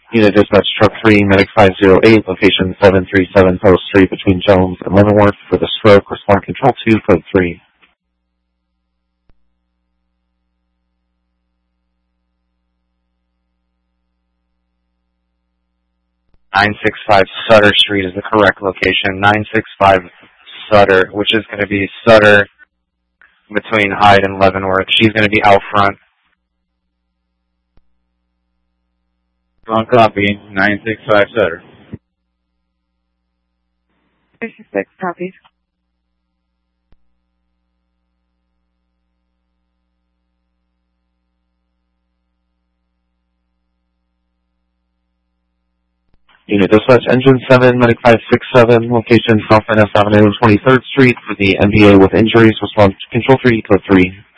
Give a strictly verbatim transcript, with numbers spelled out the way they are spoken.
Unit Dispatch Truck three, Medic five oh eight, location seven three seven Post Street between Jones and Leavenworth for the stroke. Respond Control two, Code three. nine six five Sutter Street is the correct location. nine six five Sutter, which is going to be Sutter between Hyde and Leavenworth. She's going to be out front. Wrong copy. nine six five Sutter. six copies. Unit Dispatch Engine seven, Medic five six seven, location South Van Ness Avenue, twenty-third Street for the N B A with injuries. Response Control three, Code three.